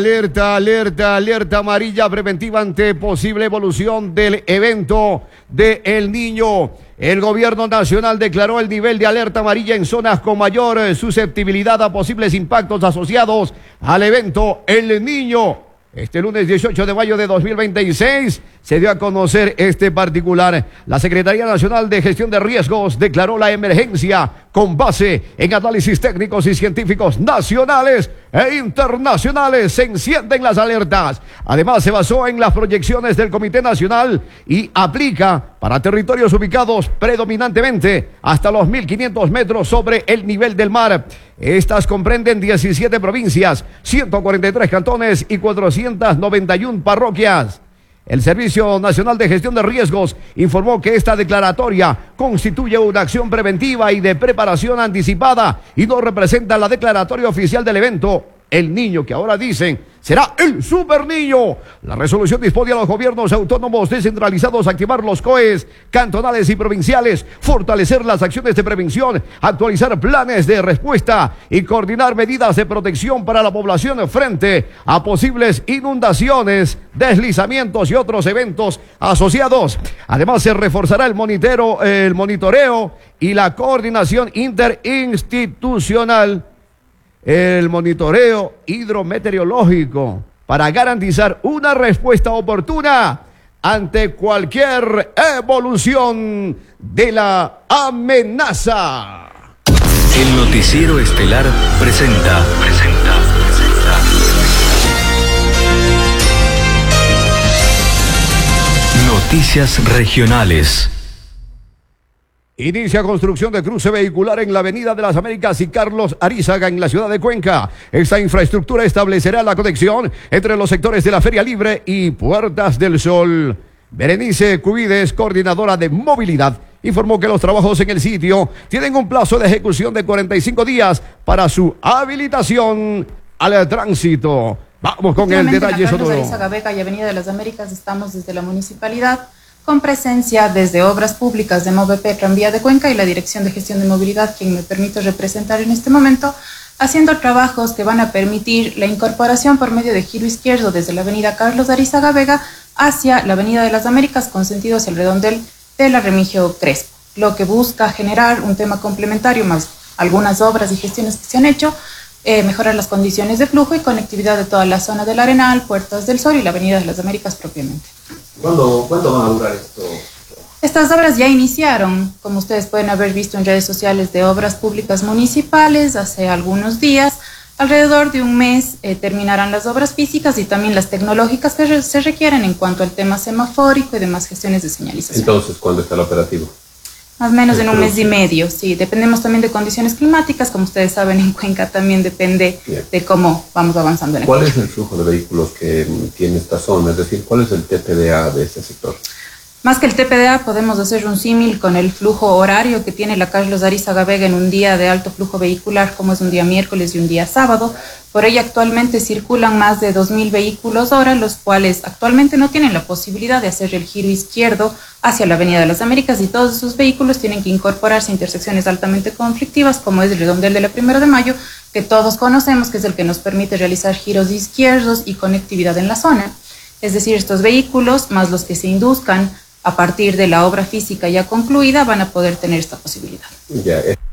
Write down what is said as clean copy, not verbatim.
Alerta, alerta, alerta amarilla preventiva ante posible evolución del evento de El Niño. El gobierno nacional declaró el nivel de alerta amarilla en zonas con mayor susceptibilidad a posibles impactos asociados al evento El Niño. Este lunes 18 de mayo de 2026 se dio a conocer este particular. La Secretaría Nacional de Gestión de Riesgos declaró la emergencia con base en análisis técnicos y científicos nacionales e internacionales. Se encienden las alertas. Además, se basó en las proyecciones del Comité Nacional y aplica para territorios ubicados predominantemente hasta los 1.500 metros sobre el nivel del mar. Estas comprenden 17 provincias, 143 cantones y 491 parroquias. El Servicio Nacional de Gestión de Riesgos informó que esta declaratoria constituye una acción preventiva y de preparación anticipada y no representa la declaratoria oficial del evento El Niño, que ahora dicen será el Super Niño. La resolución dispone a los gobiernos autónomos descentralizados a activar los COEs cantonales y provinciales, fortalecer las acciones de prevención, actualizar planes de respuesta y coordinar medidas de protección para la población frente a posibles inundaciones, deslizamientos y otros eventos asociados. Además, se reforzará el monitoreo y la coordinación interinstitucional, el monitoreo hidrometeorológico para garantizar una respuesta oportuna ante cualquier evolución de la amenaza. El noticiero estelar presenta. Noticias regionales. Inicia construcción de cruce vehicular en la Avenida de las Américas y Carlos Arizaga en la ciudad de Cuenca. Esta infraestructura establecerá la conexión entre los sectores de la Feria Libre y Puertas del Sol. Berenice Cubides, coordinadora de movilidad, informó que los trabajos en el sitio tienen un plazo de ejecución de 45 días para su habilitación al tránsito. Vamos con el detalle. Carlos Arizaga Vega y Avenida de las Américas estamos desde la municipalidad, con presencia desde Obras Públicas de MOVP Tranvía de Cuenca y la Dirección de Gestión de Movilidad, quien me permito representar en este momento, haciendo trabajos que van a permitir la incorporación por medio de giro izquierdo desde la avenida Carlos Arizaga Vega hacia la Avenida de las Américas con sentido hacia el redondel de la Remigio Crespo, lo que busca generar un tema complementario más algunas obras y gestiones que se han hecho, mejorar las condiciones de flujo y conectividad de toda la zona del Arenal, Puertas del Sol y la Avenida de las Américas propiamente. ¿Cuánto van a durar esto? Estas obras ya iniciaron, como ustedes pueden haber visto en redes sociales de Obras Públicas Municipales hace algunos días. Alrededor de un mes terminarán las obras físicas y también las tecnológicas que se requieren en cuanto al tema semafórico y demás gestiones de señalización. Entonces, ¿cuándo está el operativo? Más o menos en un mes y medio, sí. Dependemos también de condiciones climáticas, como ustedes saben, en Cuenca también depende de cómo vamos avanzando en el ¿Cuál es el flujo de vehículos que tiene esta zona? Es decir, ¿cuál es el TPDA de este sector? Más que el TPDA, podemos hacer un símil con el flujo horario que tiene la Carlos Arizaga Vega en un día de alto flujo vehicular, como es un día miércoles y un día sábado. Por ella actualmente circulan más de 2.000 vehículos hora, los cuales actualmente no tienen la posibilidad de hacer el giro izquierdo hacia la Avenida de las Américas, y todos esos vehículos tienen que incorporarse a intersecciones altamente conflictivas, como es el redondel de la 1 de mayo, que todos conocemos, que es el que nos permite realizar giros izquierdos y conectividad en la zona. Es decir, estos vehículos, más los que se induzcan a partir de la obra física ya concluida, van a poder tener esta posibilidad. Ya.